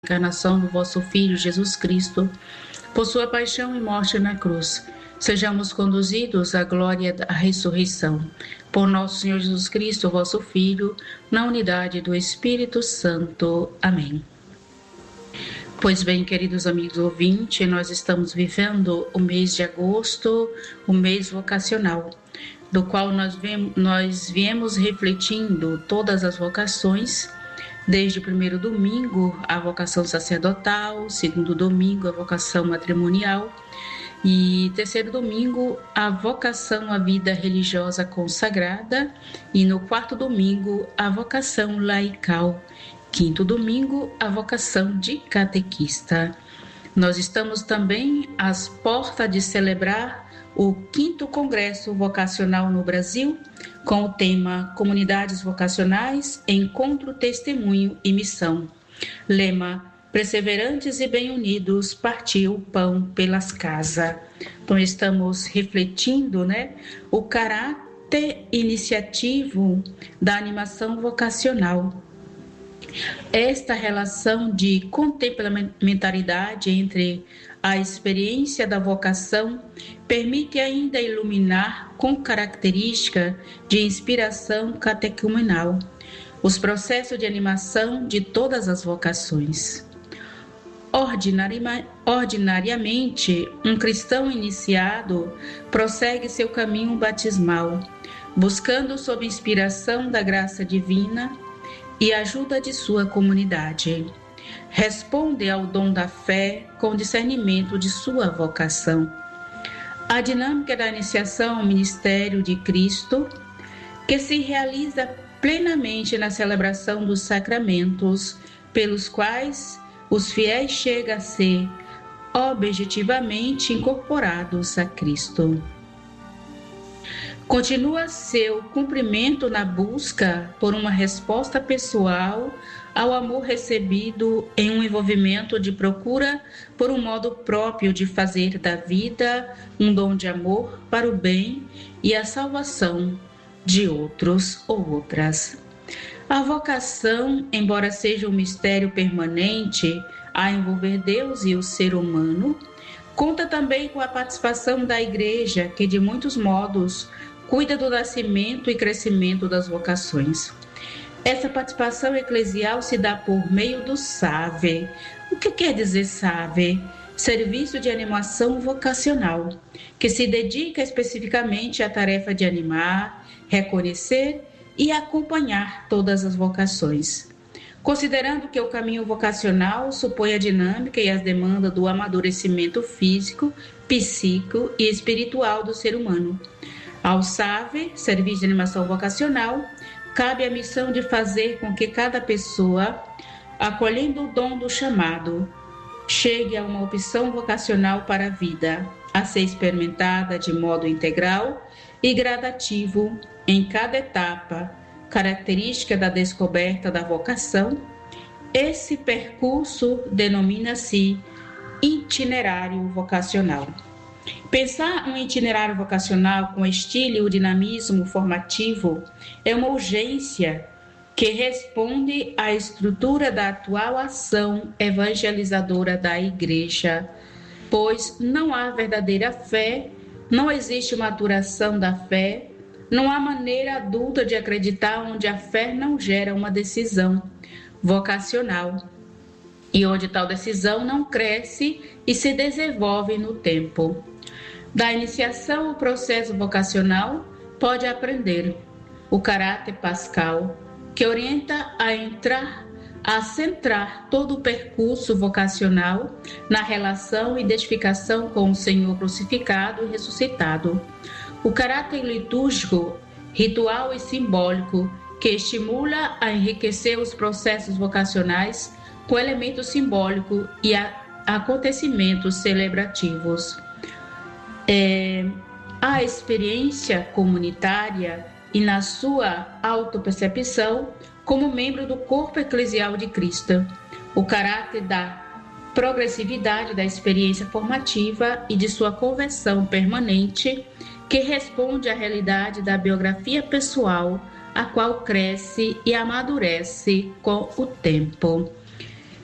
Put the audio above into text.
encarnação do vosso Filho Jesus Cristo, por sua paixão e morte na cruz, sejamos conduzidos à glória da ressurreição. Por nosso Senhor Jesus Cristo, vosso Filho, na unidade do Espírito Santo. Amém. Pois bem, queridos amigos ouvintes, nós estamos vivendo o mês de agosto, o mês vocacional, do qual nós viemos refletindo todas as vocações. Desde o primeiro domingo, a vocação sacerdotal, segundo domingo, a vocação matrimonial e terceiro domingo, a vocação à vida religiosa consagrada e no quarto domingo, a vocação laical, quinto domingo, a vocação de catequista. Nós estamos também às portas de celebrar o 5º Congresso Vocacional no Brasil, com o tema Comunidades Vocacionais, Encontro, Testemunho e Missão. Lema: Perseverantes e bem unidos, partiu o pão pelas casas. Então estamos refletindo, o caráter iniciativo da animação vocacional. Esta relação de complementaridade entre a experiência da vocação permite ainda iluminar com característica de inspiração catecumenal os processos de animação de todas as vocações. Ordinariamente, um cristão iniciado prossegue seu caminho batismal, buscando sob inspiração da graça divina e ajuda de sua comunidade. Responde ao dom da fé com discernimento de sua vocação. A dinâmica da iniciação ao ministério de Cristo, que se realiza plenamente na celebração dos sacramentos, pelos quais os fiéis chegam a ser objetivamente incorporados a Cristo. Continua seu cumprimento na busca por uma resposta pessoal ao amor recebido em um envolvimento de procura por um modo próprio de fazer da vida um dom de amor para o bem e a salvação de outros ou outras. A vocação, embora seja um mistério permanente a envolver Deus e o ser humano, conta também com a participação da Igreja, que de muitos modos cuida do nascimento e crescimento das vocações. Essa participação eclesial se dá por meio do SAVE. O que quer dizer SAVE? Serviço de Animação Vocacional, que se dedica especificamente à tarefa de animar, reconhecer e acompanhar todas as vocações. Considerando que o caminho vocacional supõe a dinâmica e as demandas do amadurecimento físico, psíquico e espiritual do ser humano. Ao SAVE, Serviço de Animação Vocacional, cabe a missão de fazer com que cada pessoa, acolhendo o dom do chamado, chegue a uma opção vocacional para a vida, a ser experimentada de modo integral e gradativo em cada etapa, característica da descoberta da vocação. Esse percurso denomina-se itinerário vocacional. Pensar um itinerário vocacional com estilo e dinamismo formativo é uma urgência que responde à estrutura da atual ação evangelizadora da Igreja, pois não há verdadeira fé, não existe maturação da fé, não há maneira adulta de acreditar onde a fé não gera uma decisão vocacional e onde tal decisão não cresce e se desenvolve no tempo. Da iniciação ao processo vocacional, pode aprender o caráter pascal, que orienta a centrar todo o percurso vocacional na relação e identificação com o Senhor crucificado e ressuscitado. O caráter litúrgico, ritual e simbólico, que estimula a enriquecer os processos vocacionais com elementos simbólicos e acontecimentos celebrativos. A experiência comunitária e na sua autopercepção como membro do corpo eclesial de Cristo, o caráter da progressividade da experiência formativa e de sua conversão permanente, que responde à realidade da biografia pessoal, a qual cresce e amadurece com o tempo.